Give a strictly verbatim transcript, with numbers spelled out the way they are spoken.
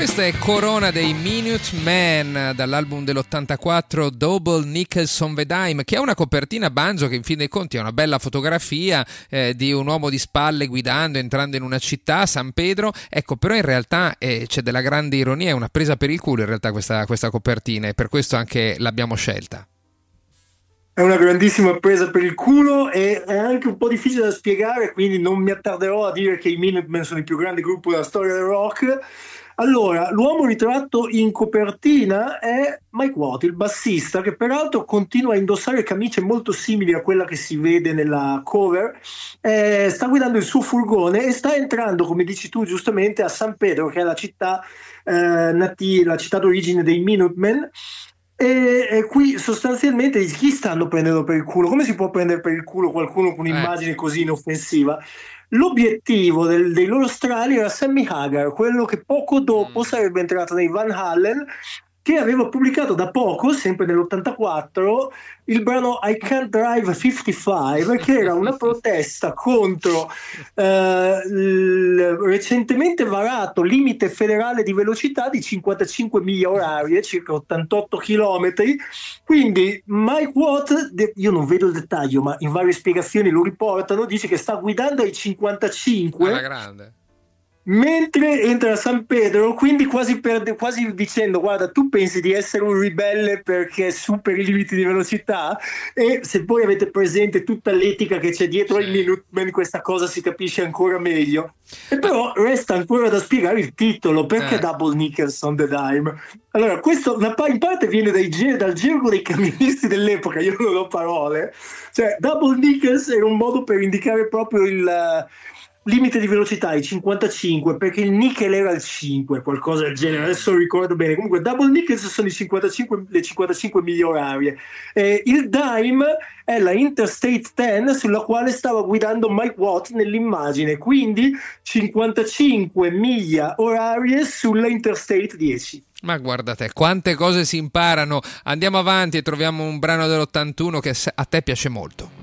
Questa è Corona dei Minutemen dall'album dell'ottantaquattro Double Nickels on the Dime, che ha una copertina banjo che in fin dei conti è una bella fotografia eh, di un uomo di spalle guidando, entrando in una città, San Pedro. Ecco, però in realtà eh, c'è della grande ironia, è una presa per il culo in realtà questa, questa copertina, e per questo anche l'abbiamo scelta. È una grandissima presa per il culo e è anche un po' difficile da spiegare, quindi non mi attarderò a dire che i Minutemen sono il più grande gruppo della storia del rock. Allora, l'uomo ritratto in copertina è Mike Watt, il bassista, che peraltro continua a indossare camicie molto simili a quella che si vede nella cover. Eh, sta guidando il suo furgone e sta entrando, come dici tu giustamente, a San Pedro, che è la città, eh, nati- la città d'origine dei Minutemen. E, e qui sostanzialmente chi stanno prendendo per il culo? Come si può prendere per il culo qualcuno con un'immagine così inoffensiva? L'obiettivo del- dei loro strali era Sammy Hagar, quello che poco dopo sarebbe entrato nei Van Halen, che aveva pubblicato da poco, sempre nell'ottantaquattro, il brano I Can't Drive cinquantacinque, che era una protesta contro eh, il recentemente varato limite federale di velocità di cinquantacinque miglia orarie, circa ottantotto chilometri. Quindi Mike Watt, de- io non vedo il dettaglio, ma in varie spiegazioni lo riportano, dice che sta guidando ai cinquantacinque Alla grande. mentre entra a San Pedro, quindi quasi, per, quasi dicendo: guarda, tu pensi di essere un ribelle perché superi i limiti di velocità, e se poi avete presente tutta l'etica che c'è dietro Sì. ai Minutemen, questa cosa si capisce ancora meglio. E però resta ancora da spiegare il titolo, perché Eh. Double Nickels on the Dime. Allora, questo una pa- in parte viene dai ge- dal gergo dei camionisti dell'epoca, io non ho parole. Cioè, Double Nickels era un modo per indicare proprio il uh, limite di velocità, i cinquantacinque, perché il nickel era il cinque, qualcosa del genere, adesso non ricordo bene. Comunque Double Nickels sono i cinquantacinque, le cinquantacinque miglia orarie. Eh, il dime è la Interstate dieci sulla quale stava guidando Mike Watt nell'immagine, quindi cinquantacinque miglia orarie sulla Interstate dieci. Ma guarda te, quante cose si imparano. Andiamo avanti e troviamo un brano dell'ottantuno che a te piace molto.